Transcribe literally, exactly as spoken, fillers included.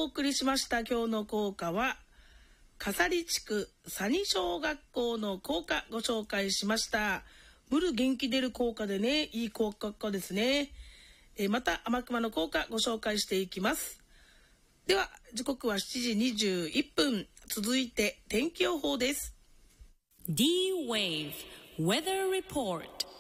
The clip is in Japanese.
お送りしました。今日の校歌は笠利地区佐仁小学校の校歌ご紹介しました。ブル元気出る校歌でね、いい校歌ですね。えー、また天熊の校歌ご紹介していきます。では時刻はしちじにじゅういっぷん、続いて天気予報です。 D-Wave Weather Report。